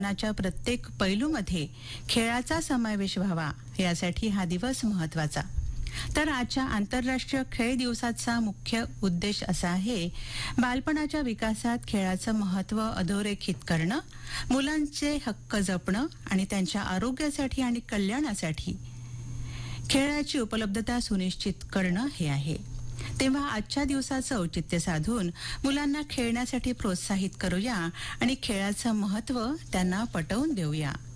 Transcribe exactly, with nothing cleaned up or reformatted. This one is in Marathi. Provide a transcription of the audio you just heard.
जीवनाच्या प्रत्येक पैलूमध्ये खेळाचा समावेश व्हावा यासाठी हा दिवस महत्त्वाचा। तर आजच्या आंतरराष्ट्रीय खेळ दिवसाचा मुख्य उद्देश असा आहे बालपणाच्या विकासात खेळाचं महत्त्व अधोरेखित करणं, मुलांचे हक्क जपणं आणि त्यांच्या आरोग्यासाठी आणि कल्याणासाठी खेळाची उपलब्धता सुनिश्चित करणं हे आहे। तेव्हा आजच्या दिवसाचं औचित्य साधून मुलांना खेळण्यासाठी प्रोत्साहित करूया आणि खेळाचं महत्त्व त्यांना पटवून देऊया।